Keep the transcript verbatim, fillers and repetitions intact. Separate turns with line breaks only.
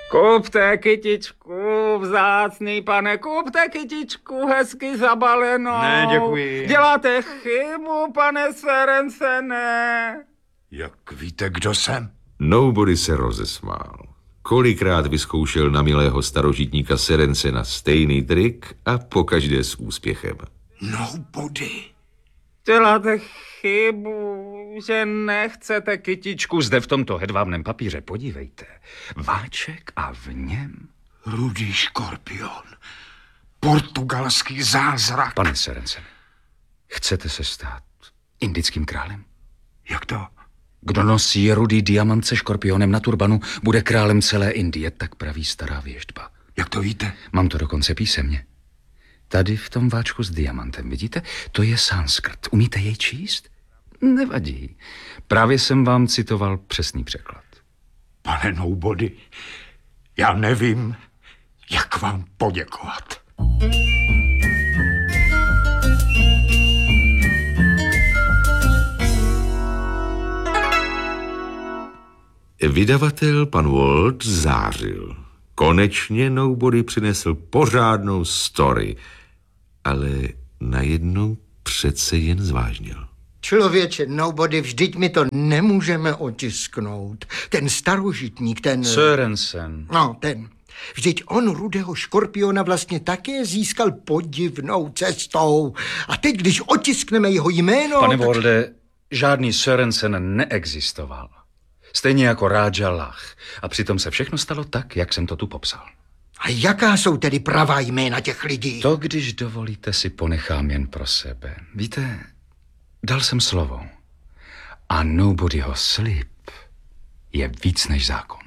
Kupte kytičku, vzácný pane, kupte kytičku, hezky zabalenou.
Ne, děkuji.
Děláte chybu, pane Sorenssene.
Jak víte, kdo jsem?
Nobody se rozesmál. Kolikrát vyzkoušel na milého starožitníka Sorenssena stejný trik a pokaždé s úspěchem.
Nobody.
Děláte chybu, že nechcete kytičku. Zde v tomto hedvábném papíře, podívejte. Váček a v něm...
Rudý škorpion. Portugalský zázrak.
Pane Sorenssene, chcete se stát indickým králem?
Jak to?
Kdo nosí rudý diamant se škorpionem na turbanu, bude králem celé Indie, tak praví stará věštba.
Jak to víte?
Mám to dokonce písemně. Tady v tom váčku s diamantem, vidíte? To je sanskrt. Umíte jej číst? Nevadí. Právě jsem vám citoval přesný překlad.
Pane Nobody, já nevím, jak vám poděkovat.
Vydavatel pan Walt zářil. Konečně Nobody přinesl pořádnou story, ale najednou přece jen zvážnil.
Člověče, Nobody, vždyť my to nemůžeme otisknout. Ten starožitník, ten...
Sorensen.
No, ten. Vždyť on rudého škorpiona vlastně také získal podivnou cestou. A teď, když otiskneme jeho jméno...
Pane
tak...
Walde, žádný Sorensen neexistoval. Stejně jako Raja Lach. A přitom se všechno stalo tak, jak jsem to tu popsal.
A jaká jsou tedy pravá jména těch lidí?
To, když dovolíte, si ponechám jen pro sebe. Víte, dal jsem slovo. A Nobodyho slib je víc než zákon.